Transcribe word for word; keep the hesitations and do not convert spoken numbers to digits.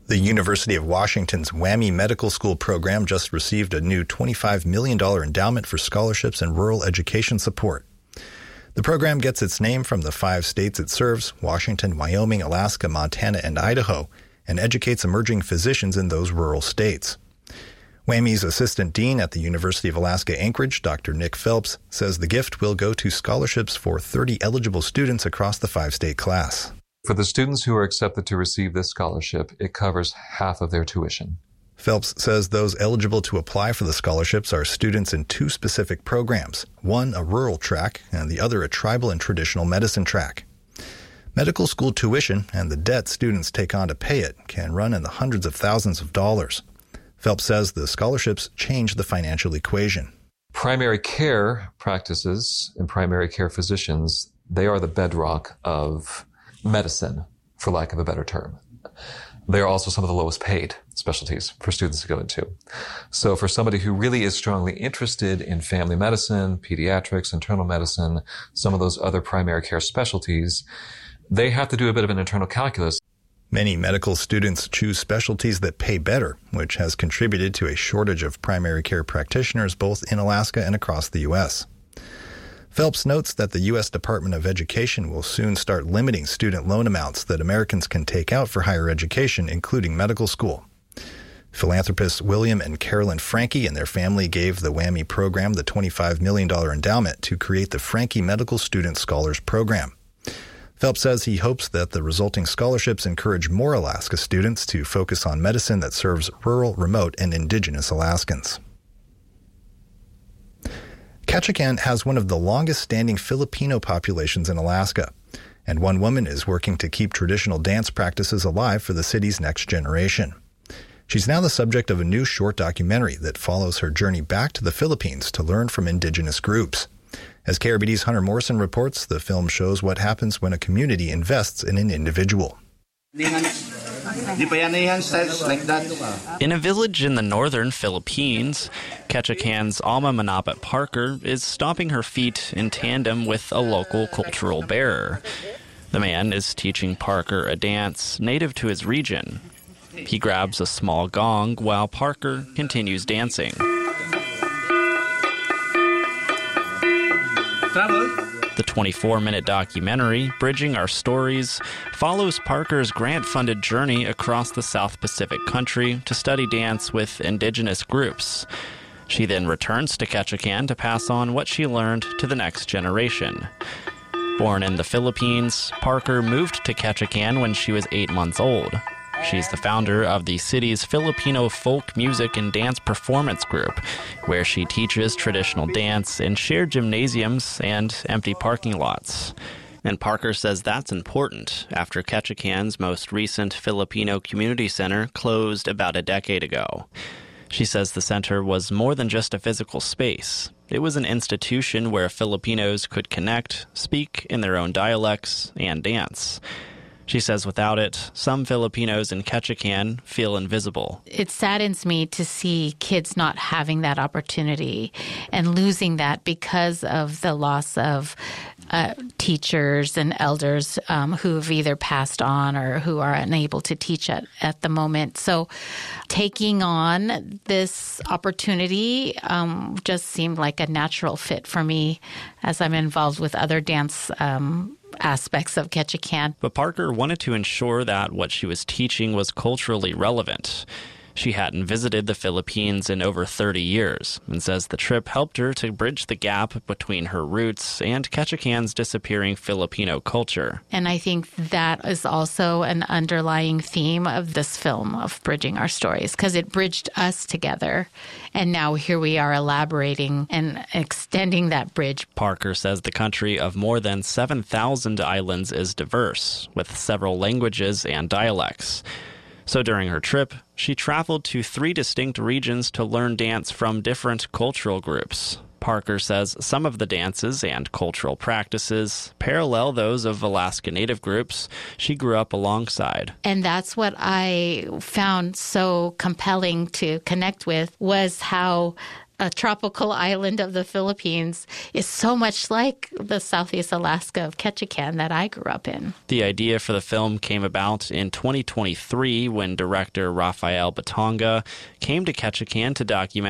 The University of Washington's WWAMI Medical School program just received a new twenty-five million dollars endowment for scholarships and rural education support. The program gets its name from the five states it serves, Washington, Wyoming, Alaska, Montana, and Idaho, and educates emerging physicians in those rural states. WWAMI's assistant dean at the University of Alaska Anchorage, Doctor Nick Phelps, says the gift will go to scholarships for thirty eligible students across the five-state class. For the students who are accepted to receive this scholarship, it covers half of their tuition. Phelps says those eligible to apply for the scholarships are students in two specific programs, one a rural track and the other a tribal and traditional medicine track. Medical school tuition and the debt students take on to pay it can run in the hundreds of thousands of dollars. Phelps says the scholarships change the financial equation. Primary care practices and primary care physicians, they are the bedrock of medicine, for lack of a better term. They are also some of the lowest paid specialties for students to go into. So for somebody who really is strongly interested in family medicine, pediatrics, internal medicine, some of those other primary care specialties, they have to do a bit of an internal calculus. Many medical students choose specialties that pay better, which has contributed to a shortage of primary care practitioners both in Alaska and across the U S. Phelps notes that the U S Department of Education will soon start limiting student loan amounts that Americans can take out for higher education, including medical school. Philanthropists William and Carolyn Franke and their family gave the WWAMI program the twenty-five million dollars endowment to create the Franke Medical Student Scholars Program. Phelps says he hopes that the resulting scholarships encourage more Alaska students to focus on medicine that serves rural, remote, and indigenous Alaskans. Ketchikan has one of the longest-standing Filipino populations in Alaska, and one woman is working to keep traditional dance practices alive for the city's next generation. She's now the subject of a new short documentary that follows her journey back to the Philippines to learn from indigenous groups. As K R B D's Hunter Morrison reports, the film shows what happens when a community invests in an individual. In a village in the northern Philippines, Ketchikan's Alma Manabat Parker is stomping her feet in tandem with a local cultural bearer. The man is teaching Parker a dance native to his region. He grabs a small gong while Parker continues dancing. The twenty-four minute documentary, Bridging Our Stories, follows Parker's grant-funded journey across the South Pacific country to study dance with indigenous groups. She then returns to Ketchikan to pass on what she learned to the next generation. Born in the Philippines, Parker moved to Ketchikan when she was eight months old. She's the founder of the city's Filipino folk music and dance performance group, where she teaches traditional dance in shared gymnasiums and empty parking lots. And Parker says that's important after Ketchikan's most recent Filipino community center closed about a decade ago. She says the center was more than just a physical space. It was an institution where Filipinos could connect, speak in their own dialects, and dance. She says without it, some Filipinos in Ketchikan feel invisible. It saddens me to see kids not having that opportunity and losing that because of the loss of uh, teachers and elders um, who have either passed on or who are unable to teach at, at the moment. So taking on this opportunity um, just seemed like a natural fit for me as I'm involved with other dance um aspects of Ketchikan. But Parker wanted to ensure that what she was teaching was culturally relevant. She hadn't visited the Philippines in over thirty years and says the trip helped her to bridge the gap between her roots and Ketchikan's disappearing Filipino culture. And I think that is also an underlying theme of this film, of Bridging Our Stories, because it bridged us together. And now here we are elaborating and extending that bridge. Parker says the country of more than seven thousand islands is diverse, with several languages and dialects. So during her trip, she traveled to three distinct regions to learn dance from different cultural groups. Parker says some of the dances and cultural practices parallel those of Alaska Native groups she grew up alongside. And that's what I found so compelling to connect with, was how a tropical island of the Philippines is so much like the Southeast Alaska of Ketchikan that I grew up in. The idea for the film came about in twenty twenty-three when director Rafael Batonga came to Ketchikan to document